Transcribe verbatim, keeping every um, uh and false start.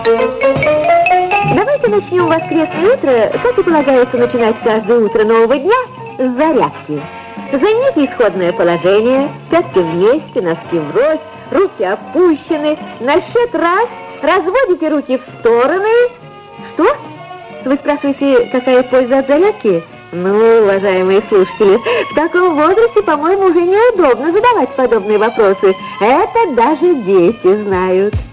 Давайте начнем воскресное утро, как и полагается начинать каждое утро нового дня, с зарядки. Займите исходное положение, пятки вместе, носки врозь, руки опущены. На счет раз разводите руки в стороны. Что? Вы спрашиваете, какая польза от зарядки? Ну, уважаемые слушатели, в таком возрасте, по-моему, уже неудобно задавать подобные вопросы. Это даже дети знают.